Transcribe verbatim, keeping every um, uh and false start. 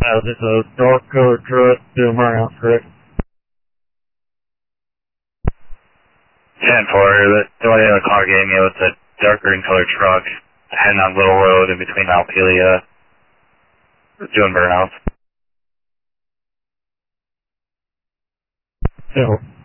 Uh, this is a dark colored truck doing burnout, correct? ten four, the the only other car gave me was a dark green colored truck heading on Little Road in between Alpelia, doing burnouts. So,